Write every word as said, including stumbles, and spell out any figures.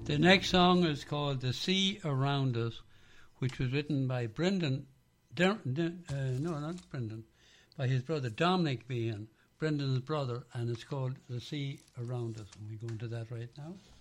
The next song is called The Sea Around Us, which was written by Brendan, Der, Der, uh, no, not Brendan, by his brother Dominic Behan, Brendan's brother, and it's called The Sea Around Us. And we go into that right now.